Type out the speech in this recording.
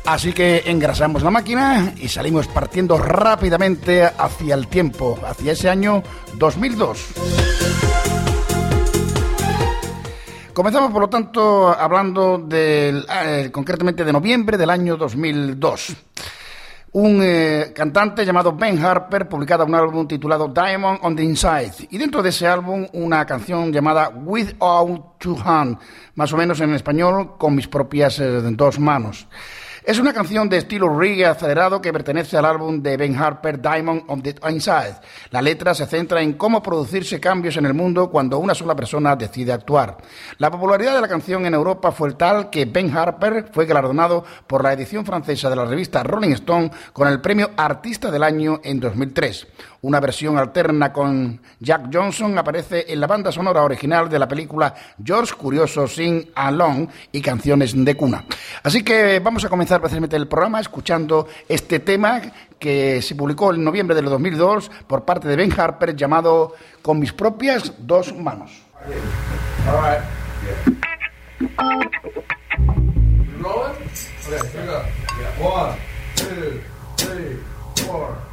Así que engrasamos la máquina y salimos partiendo rápidamente hacia el tiempo, hacia ese año 2002. Comenzamos, por lo tanto, hablando concretamente de noviembre del año 2002. Un cantante llamado Ben Harper publicaba un álbum titulado Diamond on the Inside, y dentro de ese álbum una canción llamada Without Two Hands, más o menos en español, con mis propias dos manos. Es una canción de estilo reggae acelerado que pertenece al álbum de Ben Harper, Diamond on the Inside. La letra se centra en cómo producirse cambios en el mundo cuando una sola persona decide actuar. La popularidad de la canción en Europa fue tal que Ben Harper fue galardonado por la edición francesa de la revista Rolling Stone con el premio Artista del Año en 2003. Una versión alterna con Jack Johnson aparece en la banda sonora original de la película George Curioso Sing Along y canciones de cuna. Así que vamos a comenzar precisamente el programa escuchando este tema que se publicó en noviembre del 2002 por parte de Ben Harper, llamado Con mis propias dos manos. All right. Rolling? Okay, here we go. Yeah. 1, 2, 3, 4.